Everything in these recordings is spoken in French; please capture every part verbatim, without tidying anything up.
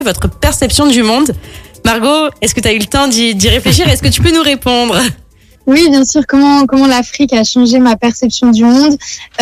votre perception du monde. Margot, est-ce que tu as eu le temps d'y, d'y réfléchir? Est-ce que tu peux nous répondre? Oui, bien sûr. Comment comment l'Afrique a changé ma perception du monde.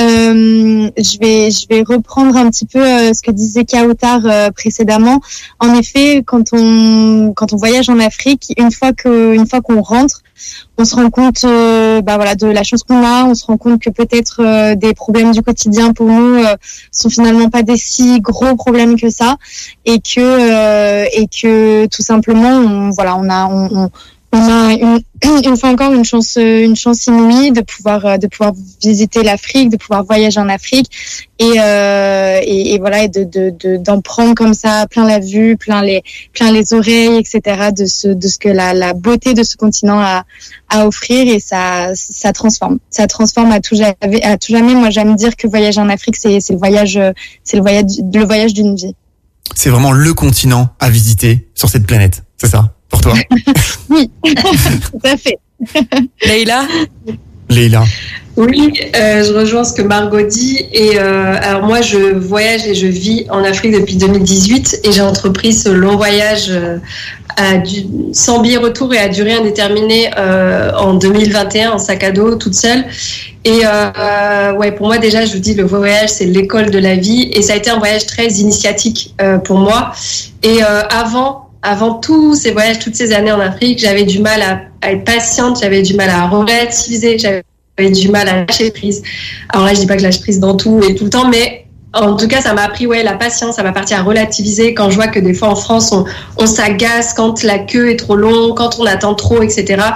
Euh, je vais je vais reprendre un petit peu euh, ce que disait Kautar euh, précédemment. En effet, quand on quand on voyage en Afrique, une fois que une fois qu'on rentre, on se rend compte euh, bah voilà de la chance qu'on a. On se rend compte que peut-être euh, des problèmes du quotidien pour nous euh, sont finalement pas des si gros problèmes que ça, et que euh, et que tout simplement on, voilà on a on, on On a une, une fois encore une chance, une chance inouïe de pouvoir, de pouvoir visiter l'Afrique, de pouvoir voyager en Afrique, et, euh, et, et voilà, et de, de, de, d'en prendre comme ça plein la vue, plein les, plein les oreilles, et cetera. De ce, de ce que la, la beauté de ce continent a, à offrir, et ça, ça transforme, ça transforme à tout jamais. À tout jamais. Moi, j'aime dire que voyager en Afrique, c'est, c'est le voyage, c'est le voyage, le voyage d'une vie. C'est vraiment le continent à visiter sur cette planète, c'est ça? Pour toi? Oui, tout à fait. Leïla? Leïla. Oui, euh, je rejoins ce que Margot dit. Et euh, alors moi, je voyage et je vis en Afrique depuis deux mille dix-huit, et j'ai entrepris ce long voyage euh, à du, sans billet retour et à durée indéterminée euh, en deux mille vingt et un en sac à dos, toute seule. Et euh, ouais, pour moi déjà, je vous dis, le voyage, c'est l'école de la vie, et ça a été un voyage très initiatique euh, pour moi. Et euh, avant Avant tous ces voyages, toutes ces années en Afrique, j'avais du mal à, à être patiente, j'avais du mal à relativiser, j'avais du mal à lâcher prise. Alors là, je dis pas que je lâche prise dans tout et tout le temps, mais en tout cas, ça m'a appris ouais, la patience, ça m'a appris à relativiser quand je vois que des fois en France, on, on s'agace quand la queue est trop longue, quand on attend trop, et cetera.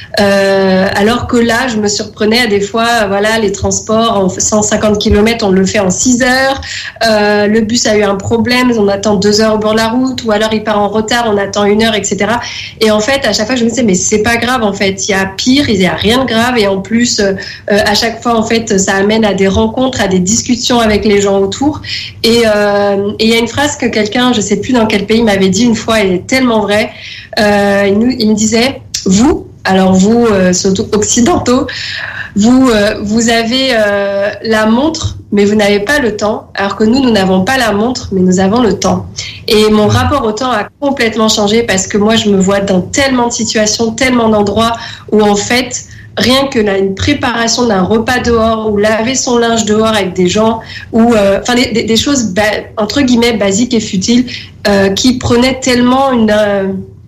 Euh, alors que là, je me surprenais à des fois, voilà, les transports en cent cinquante kilomètres, on le fait en six heures. Euh, le bus a eu un problème, on attend deux heures au bord de la route, ou alors il part en retard, on attend une heure, et cetera. Et en fait, à chaque fois, je me disais, mais c'est pas grave, en fait, il y a pire, il y a rien de grave, et en plus, euh, à chaque fois, en fait, ça amène à des rencontres, à des discussions avec les gens autour. Et euh, et il y a une phrase que quelqu'un, je sais plus dans quel pays, m'avait dit une fois, elle est tellement vraie. Euh, il, nous, il me disait, vous, alors vous, euh, surtout occidentaux, vous, euh, vous avez euh, la montre, mais vous n'avez pas le temps, alors que nous, nous n'avons pas la montre, mais nous avons le temps. Et mon rapport au temps a complètement changé, parce que moi, je me vois dans tellement de situations, tellement d'endroits où, en fait, rien que la, une préparation d'un repas dehors, ou laver son linge dehors avec des gens, ou euh, enfin des, des, des choses ba- entre guillemets basiques et futiles, euh, qui prenaient tellement une euh,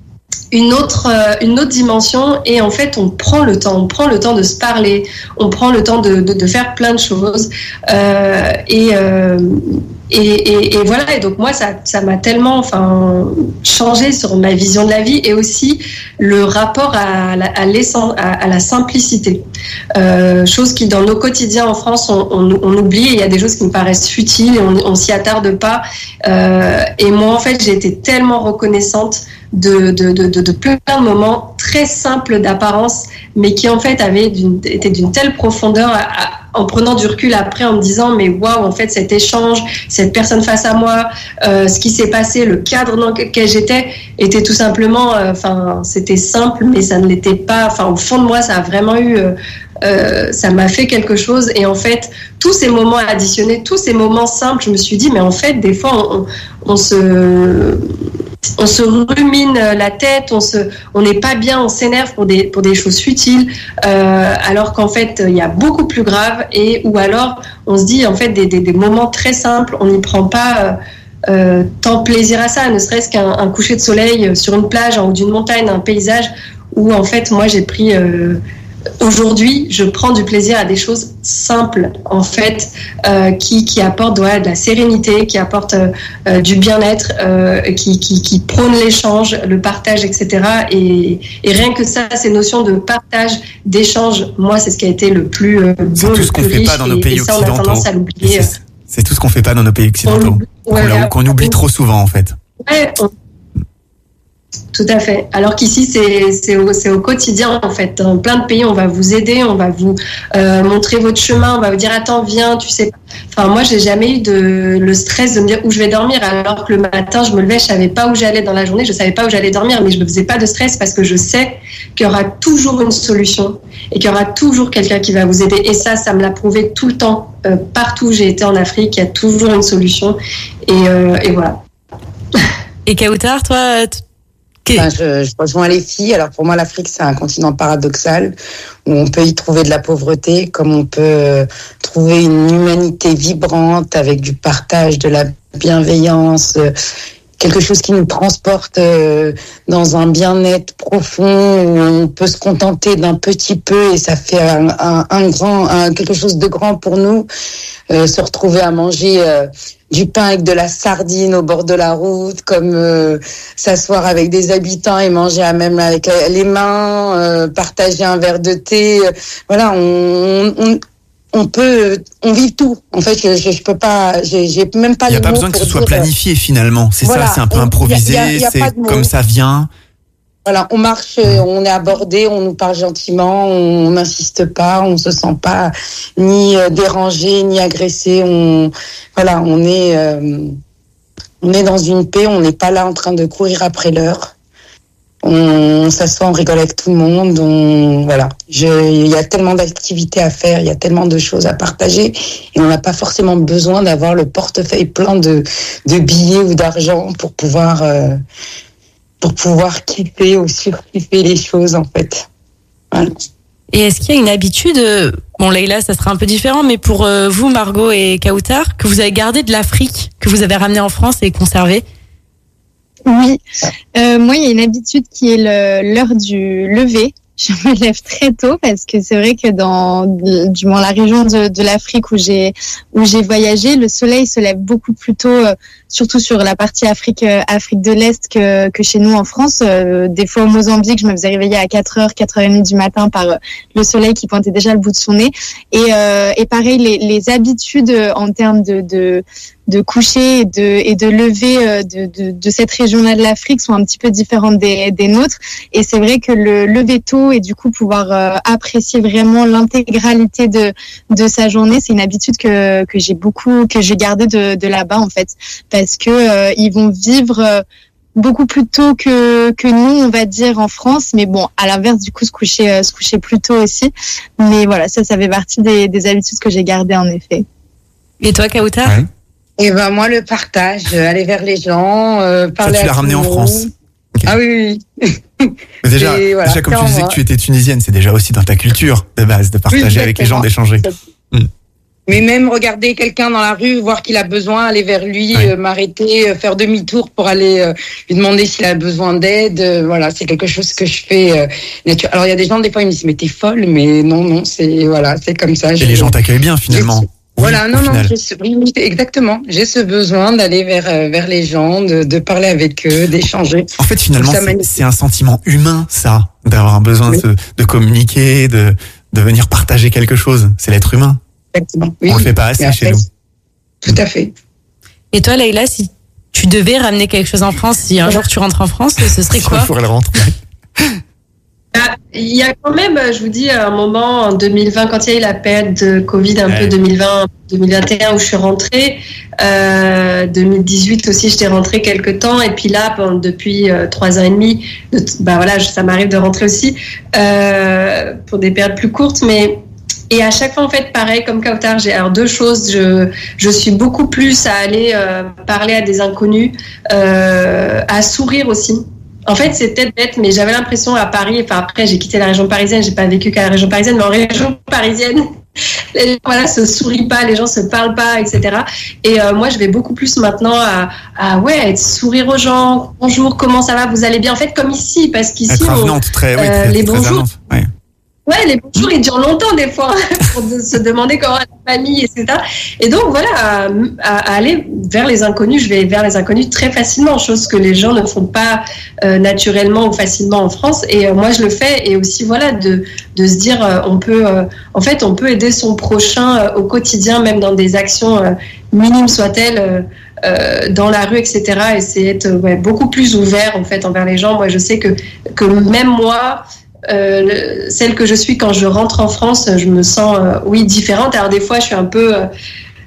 une autre euh, une autre dimension. Et en fait, on prend le temps, on prend le temps de se parler, on prend le temps de de, de faire plein de choses, euh, et euh, Et, et, et voilà, et donc moi ça ça m'a tellement enfin changé sur ma vision de la vie, et aussi le rapport à la, à, l'essence, à, à la simplicité, euh, chose qui dans nos quotidiens en France on, on, on oublie. Il y a des choses qui me paraissent futiles et on, on s'y attarde pas, euh, et moi en fait j'ai été tellement reconnaissante de, de, de, de, de plein de moments très simples d'apparence, mais qui en fait avaient d'une, étaient d'une telle profondeur, à, à, en prenant du recul après, en me disant mais waouh, en fait cet échange, cette personne face à moi, euh, ce qui s'est passé, le cadre dans lequel j'étais était tout simplement, enfin euh, c'était simple, mais ça ne l'était pas, enfin au fond de moi ça a vraiment eu euh, euh, ça m'a fait quelque chose. Et en fait tous ces moments additionnés, tous ces moments simples, je me suis dit mais en fait des fois on, on, on se on se rumine la tête, on se, on n'est pas bien, on s'énerve pour des pour des choses futiles, euh, alors qu'en fait il y a beaucoup plus grave. Et ou alors on se dit en fait des des, des moments très simples, on n'y prend pas euh, euh, tant plaisir à ça, ne serait-ce qu'un un coucher de soleil sur une plage en haut d'une montagne, un paysage où en fait moi j'ai pris euh, aujourd'hui, je prends du plaisir à des choses simples, en fait, euh, qui, qui apportent ouais, de la sérénité, qui apportent euh, du bien-être, euh, qui, qui, qui prônent l'échange, le partage, et cetera. Et, et rien que ça, ces notions de partage, d'échange, moi, c'est ce qui a été le plus euh, beau, c'est tout ce qu'on le plus fait riche. Pas dans nos et, pays et ça, occidentaux. on a tendance à l'oublier. C'est, c'est tout ce qu'on fait pas dans nos pays occidentaux, on, ouais, qu'on, ouais, qu'on oublie trop souvent, en fait. Ouais, on, tout à fait. Alors qu'ici, c'est, c'est, au, c'est au quotidien, en fait. Dans plein de pays, on va vous aider, on va vous euh, montrer votre chemin, on va vous dire « Attends, viens, tu sais pas ». Enfin, moi, j'ai jamais eu de, le stress de me dire où je vais dormir, alors que le matin, je me levais, je savais pas où j'allais dans la journée, je savais pas où j'allais dormir, mais je me faisais pas de stress parce que je sais qu'il y aura toujours une solution et qu'il y aura toujours quelqu'un qui va vous aider. Et ça, ça me l'a prouvé tout le temps. Euh, partout où j'ai été en Afrique, il y a toujours une solution. Et, euh, et voilà. Et Kautar, toi, t- Enfin, je, je rejoins les filles. Alors pour moi, l'Afrique, c'est un continent paradoxal où on peut y trouver de la pauvreté, comme on peut trouver une humanité vibrante avec du partage, de la bienveillance, quelque chose qui nous transporte dans un bien-être profond où on peut se contenter d'un petit peu et ça fait un, un, un grand, un, quelque chose de grand pour nous. Euh, se retrouver à manger euh, du pain avec de la sardine au bord de la route, comme euh, s'asseoir avec des habitants et manger à même avec les mains, euh, partager un verre de thé. Euh, voilà, on, on, on peut, on vit tout. En fait, je, je, je peux pas, j'ai, j'ai même pas. Il n'y a les pas mots besoin que ce pour soit dire, planifié finalement. C'est voilà, ça, c'est un peu on- improvisé, y a- y a- y a c'est pas de mots. comme ça vient. Voilà, on marche, euh, on est abordé, on nous parle gentiment, on n'insiste pas, on se sent pas ni euh, dérangé ni agressé. On, voilà, on est, euh, on est dans une paix. On n'est pas là en train de courir après l'heure. On, on s'assoit, on rigole avec tout le monde. On, voilà, je, il y a tellement d'activités à faire, il y a tellement de choses à partager, et on n'a pas forcément besoin d'avoir le portefeuille plein de, de billets ou d'argent pour pouvoir. Euh, pour pouvoir kiffer ou surkiffer les choses, en fait. Voilà. Et est-ce qu'il y a une habitude, euh, bon Leïla, ça sera un peu différent, mais pour euh, vous, Margot et Kautar, que vous avez gardé de l'Afrique, que vous avez ramené en France et conservé? Oui, euh, moi il y a une habitude qui est le, l'heure du lever. Je me lève très tôt parce que c'est vrai que dans du moins la région de, de l'Afrique où j'ai où j'ai voyagé, le soleil se lève beaucoup plus tôt, euh, surtout sur la partie Afrique euh, Afrique de l'Est que que chez nous en France. Euh, des fois au Mozambique, je me faisais réveiller à quatre heures, quatre heures trente du matin par euh, le soleil qui pointait déjà le bout de son nez. Et euh, et pareil les les habitudes en termes de de de coucher et de et de lever de de de cette région-là de l'Afrique sont un petit peu différentes des des nôtres. Et c'est vrai que le lever tôt et du coup pouvoir euh, apprécier vraiment l'intégralité de de sa journée, c'est une habitude que que j'ai beaucoup que j'ai gardée de de là-bas en fait, parce que euh, ils vont vivre euh, beaucoup plus tôt que que nous, on va dire en France, mais bon, à l'inverse du coup se coucher euh, se coucher plus tôt aussi. Mais voilà, ça ça fait partie des des habitudes que j'ai gardées en effet. Et toi, Kautar? Ouais. Et ben moi, le partage, euh, aller vers les gens, euh, Ça, parler tu l'as à tout ramené le en monde. France. Ok. Ah oui, oui. Mais déjà, Et voilà, déjà, comme tu clairement, disais que moi. tu étais tunisienne, c'est déjà aussi dans ta culture de base de partager Oui, avec les gens, exactement. d'échanger. Mm. Mais même regarder quelqu'un dans la rue, voir qu'il a besoin, aller vers lui, Ouais. euh, m'arrêter, euh, faire demi-tour pour aller euh, lui demander s'il a besoin d'aide. euh, voilà, c'est quelque chose que je fais euh, nature. Alors il y a des gens des fois ils me disent mais t'es folle, mais non non c'est voilà c'est comme ça. Et J'ai- les gens t'accueillent bien finalement. Oui, Voilà, au non, non, final. j'ai ce, oui, oui, exactement. J'ai ce besoin d'aller vers, euh, vers les gens, de, de parler avec eux, d'échanger. En fait, finalement, Ça c'est, magnifique. c'est un sentiment humain, ça, d'avoir un besoin Oui. de, de communiquer, de, de venir partager quelque chose. C'est l'être humain. Exactement. Oui, On le oui. fait pas Mais assez après, chez nous. Tout à fait. Et toi, Leïla, si tu devais ramener quelque chose en France, si un jour tu rentres en France, ce serait quoi? Il faudrait le rentrer. Ah, il y a quand même, je vous dis, un moment en deux mille vingt, quand il y a eu la période de Covid, un Ouais. peu deux mille vingt, deux mille vingt et un, où je suis rentrée. Euh, deux mille dix-huit aussi, j'étais rentrée quelques temps. Et puis là, pendant, depuis euh, trois ans et demi, de, bah voilà, je, ça m'arrive de rentrer aussi euh, pour des périodes plus courtes. Mais et à chaque fois, en fait, pareil, comme Kautar, j'ai alors deux choses. Je, je suis beaucoup plus à aller euh, parler à des inconnus, euh, à sourire aussi. En fait, c'est peut-être bête, mais j'avais l'impression à Paris, enfin après, j'ai quitté la région parisienne, j'ai pas vécu qu'à la région parisienne, mais en région parisienne, les gens, voilà, se sourient pas, les gens se parlent pas, et cetera. Et euh, moi, je vais beaucoup plus maintenant à, à ouais, à être sourire aux gens. Bonjour, comment ça va? Vous allez bien? En fait, comme ici, parce qu'ici, Être on, avenante, très, oui, euh, très, les très bonjours. avenante. Ouais. ouais, les bonjours, ils durent longtemps des fois pour de, se demander comment est la famille, et cetera. Et donc voilà, à, à aller vers les inconnus, je vais vers les inconnus très facilement, chose que les gens ne font pas euh, naturellement ou facilement en France. Et euh, moi, je le fais. Et aussi voilà, de de se dire, euh, on peut, euh, en fait, on peut aider son prochain euh, au quotidien, même dans des actions euh, minimes soient-elles. Euh, Euh, dans la rue, et cetera. Et c'est être ouais, beaucoup plus ouvert en fait envers les gens. Moi, je sais que que même moi, euh, le, celle que je suis quand je rentre en France, je me sens euh, oui différente. Alors des fois, je suis un peu, euh,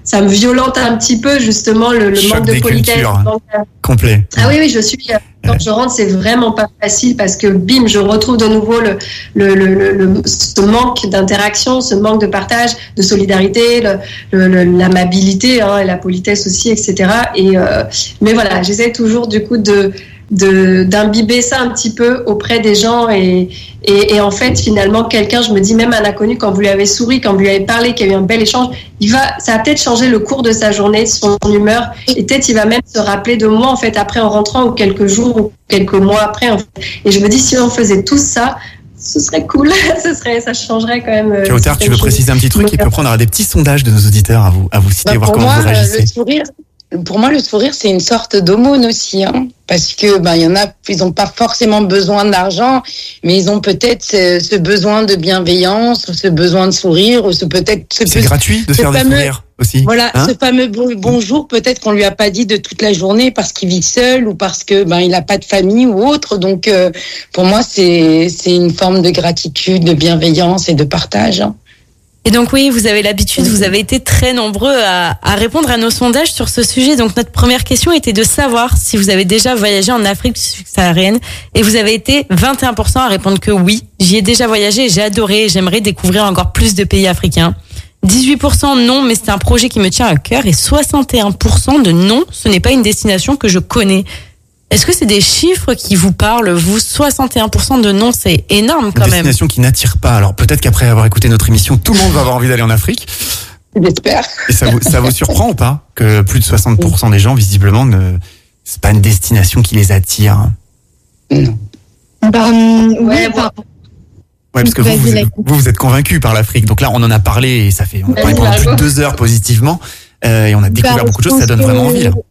ça me violente un petit peu justement le, le Choc manque de des politesse. cultures. Donc, euh, Complet. ah oui, oui, je suis. Quand je rentre, c'est vraiment pas facile parce que bim, je retrouve de nouveau le, le, le, le, le ce manque d'interaction, ce manque de partage, de solidarité, le, le, le, l'amabilité, hein, et la politesse aussi, et cetera. Et euh, mais voilà, j'essaie toujours du coup de de d'imbiber ça un petit peu auprès des gens et, et et en fait finalement quelqu'un, je me dis même un inconnu, quand vous lui avez souri, quand vous lui avez parlé, qu'il y a eu un bel échange, il va ça va peut-être changer le cours de sa journée, de son humeur, et peut-être il va même se rappeler de moi en fait après en rentrant, ou quelques jours ou quelques mois après en fait. Et je me dis si on faisait tous ça, ce serait cool, ce serait ça changerait quand même. Kautar, tu veux préciser un petit truc qui peut prendre à des petits sondages de nos auditeurs à vous à vous citer, bah, voir comment moi, vous réagissez. Le sourire, pour moi, le sourire, c'est une sorte d'aumône aussi, hein, parce que ben il y en a, ils n'ont pas forcément besoin d'argent, mais ils ont peut-être ce, ce besoin de bienveillance, ce besoin de sourire, ou ce peut-être. Ce c'est peut, gratuit de faire fameux, des sourires aussi. Voilà, hein ce fameux bon, bonjour, peut-être qu'on lui a pas dit de toute la journée parce qu'il vit seul ou parce que ben il a pas de famille ou autre. Donc euh, pour moi, c'est c'est une forme de gratitude, de bienveillance et de partage. Hein. Et donc oui, vous avez l'habitude, vous avez été très nombreux à, à répondre à nos sondages sur ce sujet. Donc notre première question était de savoir si vous avez déjà voyagé en Afrique subsaharienne, et vous avez été vingt et un pour cent à répondre que oui, j'y ai déjà voyagé, j'ai adoré, j'aimerais découvrir encore plus de pays africains. dix-huit pour cent non, mais c'est un projet qui me tient à cœur, et soixante et un pour cent de non, ce n'est pas une destination que je connais. Est-ce que c'est des chiffres qui vous parlent, vous? Soixante et un pour cent de non, c'est énorme quand Une même. destination qui n'attire pas. Alors peut-être qu'après avoir écouté notre émission, tout le monde va avoir envie d'aller en Afrique. J'espère. Et ça vous, ça vous surprend ou pas que plus de soixante pour cent des gens, visiblement, ne, c'est pas une destination qui les attire? Non. Bah, euh, oui, Ouais, enfin, Ouais, parce que vous, vous, vous, vous êtes convaincus par l'Afrique. Donc là, on en a parlé et ça fait, on a parlé pendant plus de deux heures positivement, euh, et on a découvert bah, beaucoup de choses. Ça donne vraiment envie, là.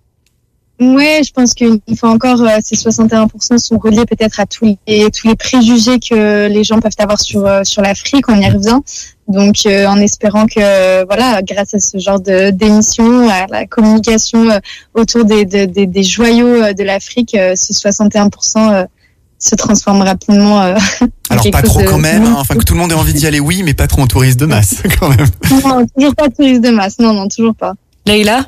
Ouais, je pense qu'une fois encore, euh, ces soixante et un pour cent sont reliés peut-être à tous les tous les préjugés que les gens peuvent avoir sur euh, sur l'Afrique. On y revient. Donc, euh, en espérant que euh, voilà, grâce à ce genre de d'émission, à la communication euh, autour des, des des des joyaux euh, de l'Afrique, euh, ce soixante et un pour cent euh, se transforme rapidement. Euh, Alors pas trop de... quand même. Hein, enfin que tout le monde ait envie d'y aller, oui, mais pas trop en touriste de masse quand même. Non, toujours pas touriste de masse. Non, non, toujours pas. Leïla?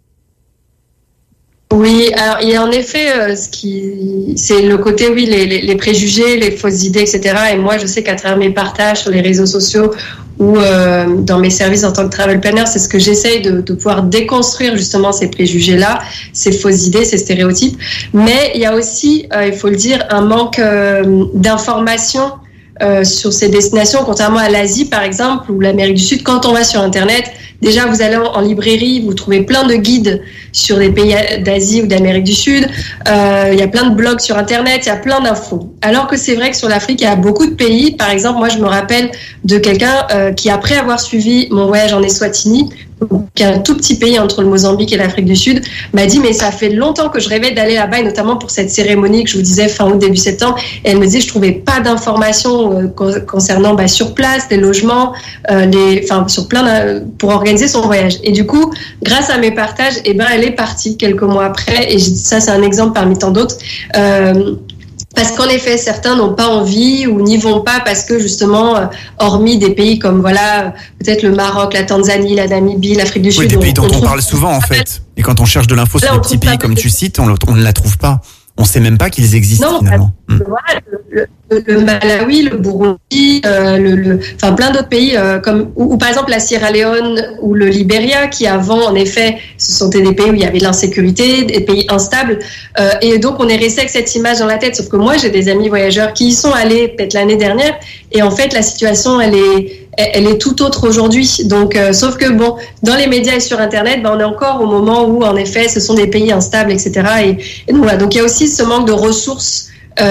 Oui, alors il y a en effet euh, ce qui, c'est le côté, oui, les, les, les préjugés, les fausses idées, et cetera. Et moi, je sais qu'à travers mes partages sur les réseaux sociaux ou euh, dans mes services en tant que travel planner, c'est ce que j'essaye de, de pouvoir déconstruire justement ces préjugés-là, ces fausses idées, ces stéréotypes. Mais il y a aussi, euh, il faut le dire, un manque euh, d'informations euh, sur ces destinations, contrairement à l'Asie par exemple ou l'Amérique du Sud. Quand on va sur Internet, déjà, vous allez en librairie, vous trouvez plein de guides sur les pays d'Asie ou d'Amérique du Sud. Euh, il y a plein de blogs sur Internet, il y a plein d'infos. Alors que c'est vrai que sur l'Afrique, il y a beaucoup de pays. Par exemple, moi, je me rappelle de quelqu'un euh, qui, après avoir suivi mon voyage en Eswatini, qui est un tout petit pays entre le Mozambique et l'Afrique du Sud, m'a dit, mais ça fait longtemps que je rêvais d'aller là-bas, et notamment pour cette cérémonie que je vous disais fin août, début septembre. Et elle me disait, je trouvais pas d'informations euh, concernant bah, sur place, les logements, euh, les, enfin, sur plein de, pour organiser son voyage. Et du coup, grâce à mes partages, eh ben, elle est partie quelques mois après. Et ça, c'est un exemple parmi tant d'autres. Euh, Parce qu'en effet, certains n'ont pas envie ou n'y vont pas parce que justement, euh, hormis des pays comme voilà, peut-être le Maroc, la Tanzanie, la Namibie, l'Afrique du oui, Sud. des pays dont on, on parle souvent en fait. Et quand on cherche de l'info sur là, des petits pays comme tu cites, on, on ne la trouve pas. On sait même pas qu'ils existent non, finalement. Bah, hum. voilà, le, le, le Malawi, le Burundi, euh, le, le, enfin plein d'autres pays euh, comme ou, ou par exemple la Sierra Leone ou le Libéria qui avant en effet ce sont des pays où il y avait de l'insécurité, des pays instables euh, et donc on est resté avec cette image dans la tête. Sauf que moi j'ai des amis voyageurs qui y sont allés peut-être l'année dernière et en fait la situation elle est elle est tout autre aujourd'hui. Donc, euh, sauf que bon, dans les médias et sur Internet, ben, on est encore au moment où, en effet, ce sont des pays instables, et cetera. Et, et donc voilà. Donc, il y a aussi ce manque de ressources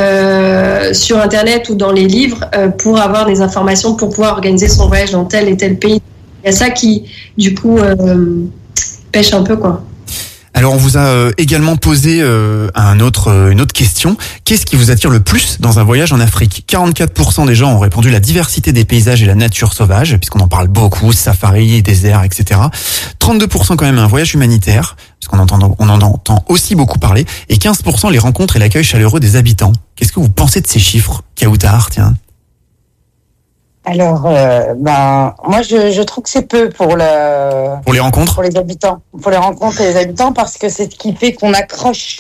euh, sur Internet ou dans les livres euh, pour avoir des informations pour pouvoir organiser son voyage dans tel et tel pays. Il y a ça qui, du coup, euh, pêche un peu, quoi. Alors on vous a euh, également posé euh, un autre, euh, une autre question. Qu'est-ce qui vous attire le plus dans un voyage en Afrique ? quarante-quatre pour cent des gens ont répondu la diversité des paysages et la nature sauvage, puisqu'on en parle beaucoup, safari, désert, et cetera. trente-deux pour cent quand même un voyage humanitaire, puisqu'on entend, on en entend aussi beaucoup parler, et quinze pour cent les rencontres et l'accueil chaleureux des habitants. Qu'est-ce que vous pensez de ces chiffres, Kautar, tiens ? Alors, euh, ben, moi, je, je trouve que c'est peu pour le, Pour les rencontres? pour les habitants, pour les rencontres et les habitants, parce que c'est ce qui fait qu'on accroche.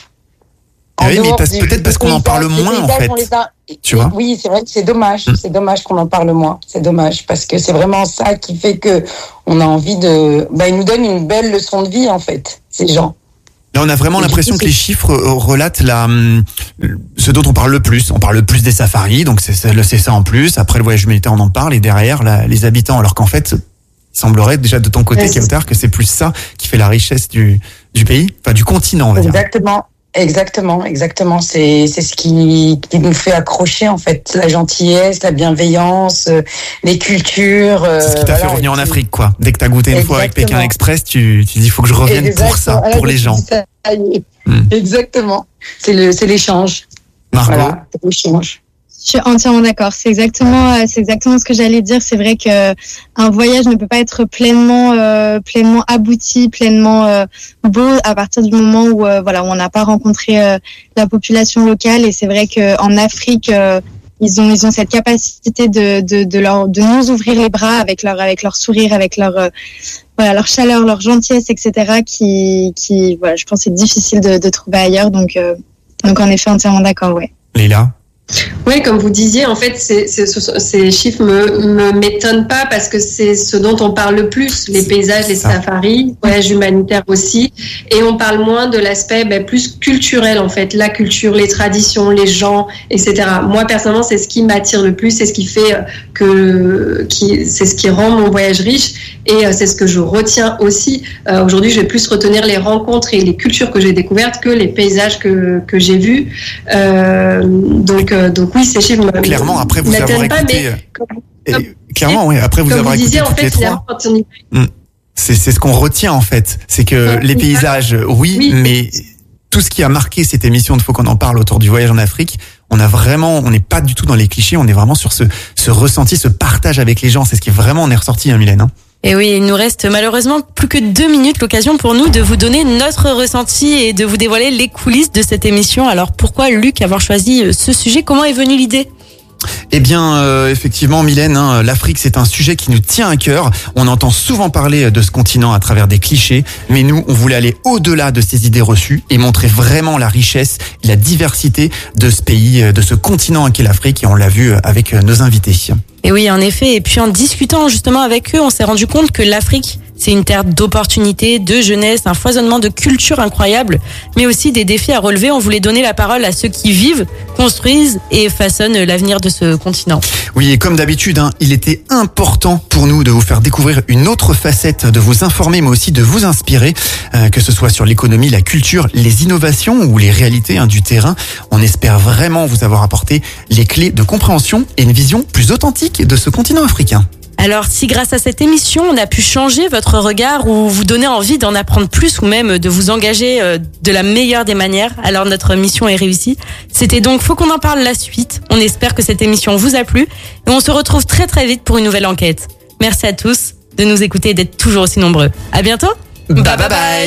Ah En oui, mais dehors parce- du- peut-être du parce qu'on en paysage- parle des moins, en paysages, fait. on les a- Tu vois? Oui, c'est vrai que c'est dommage. Mm. C'est dommage qu'on en parle moins. C'est dommage parce que c'est vraiment ça qui fait que on a envie de. Bah, ils nous donnent une belle leçon de vie en fait, ces gens. Là, on a vraiment Et l'impression du coup, que les chiffres euh, relatent la, hum, ce dont on parle le plus. On parle le plus des safaris, donc c'est, c'est, c'est ça en plus. Après, le voyage militaire, on en parle. Et derrière, la, les habitants. Alors qu'en fait, il semblerait déjà de ton côté, Ouais, c'est- Kautar, que c'est plus ça qui fait la richesse du, du pays, enfin du continent, on va dire. Exactement. Exactement, exactement. C'est c'est ce qui, qui nous fait accrocher en fait, la gentillesse, la bienveillance, euh, les cultures. C'est ce qui t'a euh, fait voilà, revenir et en puis- Afrique, quoi. Dès que t'as goûté une fois avec Exactement. Pékin Express, tu, tu dis, il faut que je revienne pour ça, Exactement. pour les gens. Ça y est. Hmm. Exactement. C'est le, c'est l'échange. Margot, Voilà, c'est l'échange. Je suis entièrement d'accord. C'est exactement, euh, c'est exactement ce que j'allais dire. C'est vrai que un voyage ne peut pas être pleinement, euh, pleinement abouti, pleinement euh, beau à partir du moment où, euh, voilà, où on n'a pas rencontré euh, la population locale. Et c'est vrai que en Afrique, euh, ils ont, ils ont cette capacité de, de, de leur, de nous ouvrir les bras avec leur, avec leur sourire, avec leur, euh, voilà, leur chaleur, leur gentillesse, et cetera. Qui, qui, voilà, je pense que c'est difficile de, de trouver ailleurs. Donc, euh, donc en effet, entièrement d'accord, ouais. Léla. Oui, comme vous disiez, en fait, c'est, c'est, ce- ces chiffres me, me m'étonnent pas parce que c'est ce dont on parle le plus, les paysages, les ça. safaris, voyages humanitaires aussi, et on parle moins de l'aspect ben, plus culturel, en fait, la culture, les traditions, les gens, et cetera. Moi, personnellement, c'est ce qui m'attire le plus, c'est ce qui fait euh, que, qui, c'est ce qui rend mon voyage riche, et euh, c'est ce que je retiens aussi. Euh, aujourd'hui, je vais plus retenir les rencontres et les cultures que j'ai découvertes que les paysages que, que j'ai vus. Euh, donc, euh, donc oui, ces chiffres me Clairement, après vous m'atteignent avoir pas, écouté, mais euh, comme, et, comme- clairement, oui, après vous comme avoir vous écouté disiez, en toutes fait, les trois. finalement, quand on y... C'est, c'est ce qu'on retient en fait, c'est que Ouais, les c'est paysages, oui, Oui. mais tout ce qui a marqué cette émission de Faut qu'on en parle autour du voyage en Afrique, on a vraiment, on n'est pas du tout dans les clichés, on est vraiment sur ce, ce ressenti, ce partage avec les gens. C'est ce qui est vraiment, on est ressorti, hein, Mylène. Hein. Et oui, il nous reste malheureusement plus que deux minutes, l'occasion pour nous de vous donner notre ressenti et de vous dévoiler les coulisses de cette émission. Alors pourquoi, Luc, avoir choisi ce sujet? Comment est venue l'idée? Eh bien, euh, effectivement, Mylène, hein, l'Afrique, c'est un sujet qui nous tient à cœur. On entend souvent parler de ce continent à travers des clichés, mais nous, on voulait aller au-delà de ces idées reçues et montrer vraiment la richesse et la diversité de ce pays, de ce continent qu'est l'Afrique, et on l'a vu avec nos invités. Et oui, en effet. Et puis en discutant justement avec eux, on s'est rendu compte que l'Afrique, c'est une terre d'opportunités, de jeunesse, un foisonnement de culture incroyable, mais aussi des défis à relever. On voulait donner la parole à ceux qui vivent, construisent et façonnent l'avenir de ce continent. Oui, et comme d'habitude, hein, il était important pour nous de vous faire découvrir une autre facette, de vous informer, mais aussi de vous inspirer, euh, que ce soit sur l'économie, la culture, les innovations ou les réalités hein, du terrain. On espère vraiment vous avoir apporté les clés de compréhension et une vision plus authentique de ce continent africain. Alors, si grâce à cette émission, on a pu changer votre regard ou vous donner envie d'en apprendre plus ou même de vous engager euh, de la meilleure des manières, alors notre mission est réussie. C'était donc Faut qu'on en parle la suite. On espère que cette émission vous a plu et on se retrouve très très vite pour une nouvelle enquête. Merci à tous de nous écouter et d'être toujours aussi nombreux. À bientôt. Bye bye bye.